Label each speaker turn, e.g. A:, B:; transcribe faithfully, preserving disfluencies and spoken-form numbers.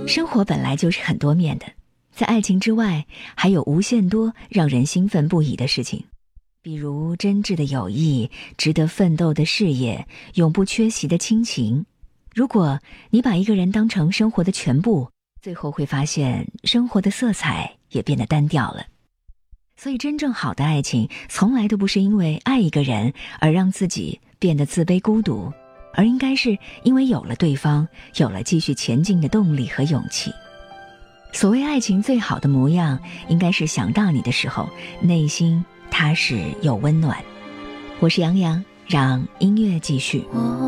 A: 生活本来就是很多面的，在爱情之外，还有无限多让人兴奋不已的事情，比如真挚的友谊、值得奋斗的事业、永不缺席的亲情。如果你把一个人当成生活的全部，最后会发现生活的色彩也变得单调了。所以真正好的爱情从来都不是因为爱一个人而让自己变得自卑孤独，而应该是因为有了对方，有了继续前进的动力和勇气。所谓爱情最好的模样，应该是想到你的时候，内心踏实又温暖。我是杨洋，让音乐继续。